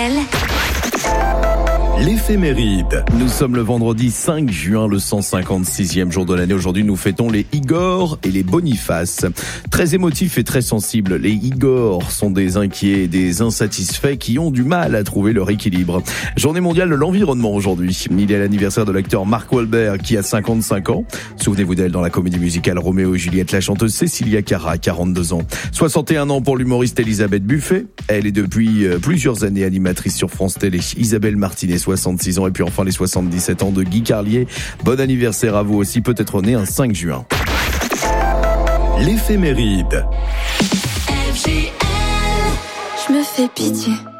L'éphéméride. Nous sommes le vendredi 5 juin, le 156e jour de l'année. Aujourd'hui, nous fêtons les Igor et les Boniface. Très émotifs et très sensibles, les Igor sont des inquiets et des insatisfaits qui ont du mal à trouver leur équilibre. Journée mondiale de l'environnement aujourd'hui. Il est l'anniversaire de l'acteur Mark Wahlberg qui a 55 ans. Souvenez-vous d'elle dans la comédie musicale Roméo et Juliette, la chanteuse Cécilia Cara, 42 ans. 61 ans pour l'humoriste Elisabeth Buffet. Elle est depuis plusieurs années animatrice sur France Télé. Isabelle Martinet, 66 ans. Et puis enfin les 77 ans de Guy Carlier. Bon anniversaire à vous aussi, peut-être né un 5 juin. L'éphéméride. Je me fais pitié.